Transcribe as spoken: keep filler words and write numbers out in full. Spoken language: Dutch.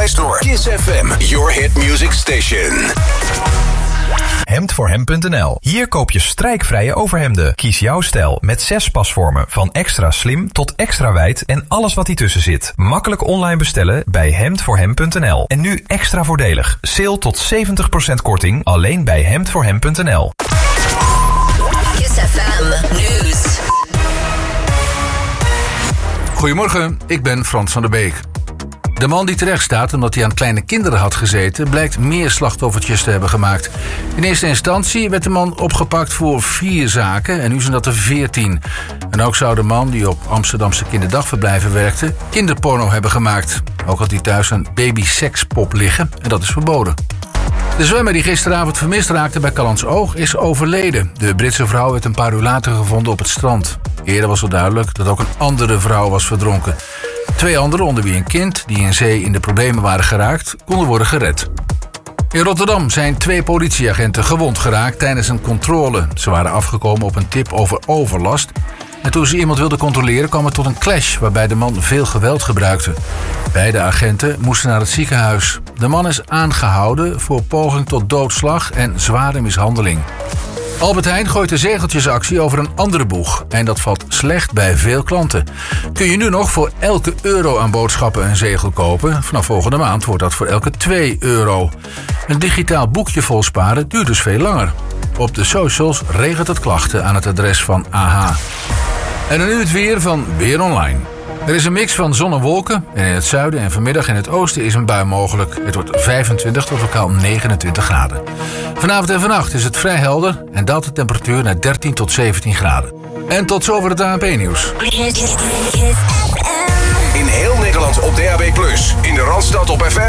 Play Store. Kiss F M, your hit music station. hemd voor hem punt n l. Hier koop je strijkvrije overhemden. Kies jouw stijl met zes pasvormen. Van extra slim tot extra wijd en alles wat ertussen zit. Makkelijk online bestellen bij hemd voor hem punt n l. En nu extra voordelig. Sale tot zeventig procent korting alleen bij hemd voor hem punt n l. Kiss F M News. Goedemorgen, ik ben Frans van der Beek. De man die terecht staat omdat hij aan kleine kinderen had gezeten, blijkt meer slachtoffertjes te hebben gemaakt. In eerste instantie werd de man opgepakt voor vier zaken en nu zijn dat er veertien. En ook zou de man, die op Amsterdamse kinderdagverblijven werkte, kinderporno hebben gemaakt. Ook had hij thuis een babysekspop liggen en dat is verboden. De zwemmer die gisteravond vermist raakte bij Callantsoog is overleden. De Britse vrouw werd een paar uur later gevonden op het strand. Eerder was al duidelijk dat ook een andere vrouw was verdronken. Twee anderen, onder wie een kind die in zee in de problemen waren geraakt, konden worden gered. In Rotterdam zijn twee politieagenten gewond geraakt tijdens een controle. Ze waren afgekomen op een tip over overlast. En toen ze iemand wilden controleren kwam het tot een clash waarbij de man veel geweld gebruikte. Beide agenten moesten naar het ziekenhuis. De man is aangehouden voor poging tot doodslag en zware mishandeling. Albert Heijn gooit de zegeltjesactie over een andere boeg. En dat valt slecht bij veel klanten. Kun je nu nog voor elke euro aan boodschappen een zegel kopen? Vanaf volgende maand wordt dat voor elke twee euro. Een digitaal boekje vol sparen duurt dus veel langer. Op de socials regent het klachten aan het adres van A H. En dan nu het weer van Weer Online. Er is een mix van zon en wolken en in het zuiden en vanmiddag in het oosten is een bui mogelijk. Het wordt vijfentwintig tot lokaal negenentwintig graden. Vanavond en vannacht is het vrij helder en daalt de temperatuur naar dertien tot zeventien graden. En tot zover het A N P-nieuws. In heel Nederland op D A B plus, in de Randstad